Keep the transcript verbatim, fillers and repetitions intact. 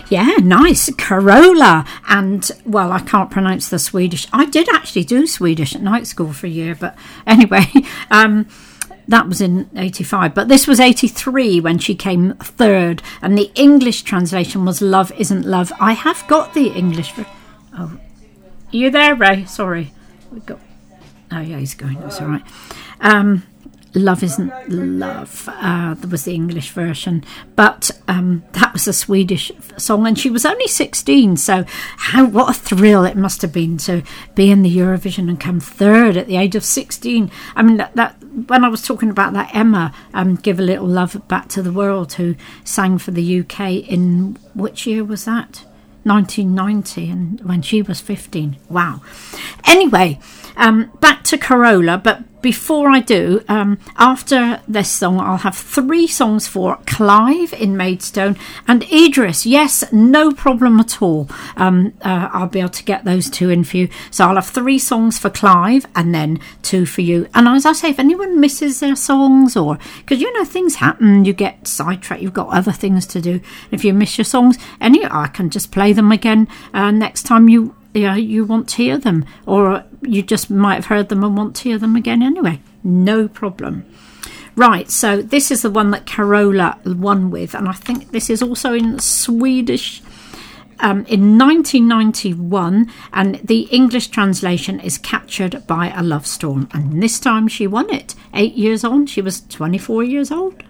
Yeah, nice. Carola. And, well, I can't pronounce the Swedish. I did actually do Swedish at night school for a year, but anyway, um, that was in eighty-five. But this was eighty-three when she came third. And the English translation was Love Isn't Love. I have got the English. For, oh, are you there, Ray? Sorry. We've got. Oh, yeah, he's going. That's all right. Um, Love Isn't Love uh, that was the English version, but um, that was a Swedish song, and she was only sixteen, so how what a thrill it must have been to be in the Eurovision and come third at the age of sixteen. I mean, that, that when I was talking about that Emma, um, Give a Little Love Back to the World, who sang for the U K in, which year was that? nineteen ninety, and when she was fifteen. Wow. Anyway, um, back to Carola, but before I do, um, after this song, I'll have three songs for Clive in Maidstone and Idris. Yes, no problem at all. Um, uh, I'll be able to get those two in for you. So I'll have three songs for Clive and then two for you. And as I say, if anyone misses their songs, or because you know things happen, you get sidetracked, you've got other things to do. If you miss your songs, any I can just play them again uh, next time you. Yeah, you want to hear them, or you just might have heard them and want to hear them again anyway. No problem. Right, so this is the one that Carola won with, and I think this is also in Swedish um, in nineteen ninety-one, and the English translation is Captured by a Love Storm, and this time she won it. Eight years on, she was twenty-four years old.